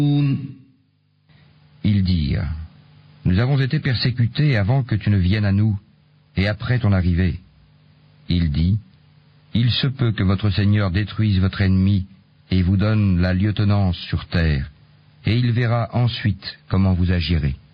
Ils dirent, nous avons été persécutés avant que tu ne viennes à nous, et après ton arrivée. Il dit, il se peut que votre Seigneur détruise votre ennemi et vous donne la lieutenance sur terre, et il verra ensuite comment vous agirez.